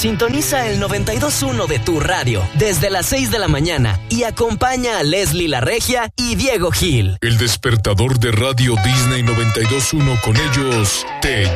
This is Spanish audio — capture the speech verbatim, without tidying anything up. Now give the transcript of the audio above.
Sintoniza el noventa y dos punto uno de tu radio desde las seis de la mañana y acompaña a Leslie La Regia y Diego Gil. El despertador de Radio Disney noventa y dos punto uno, con ellos te